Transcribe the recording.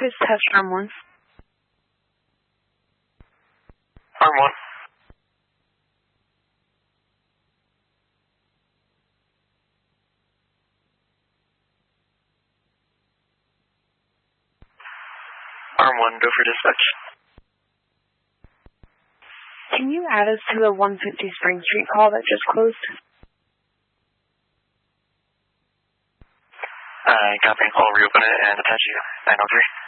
Office, test arm 1. Arm 1. Arm 1, go for dispatch. Can you add us to the 150 Spring Street call that just closed? Copy. I'll reopen it and attach you. 903.